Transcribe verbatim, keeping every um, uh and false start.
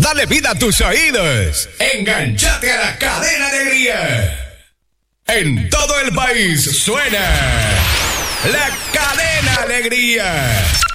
Dale vida a tus oídos. Enganchate a la cadena Alegría. En todo el país suena la cadena Alegría.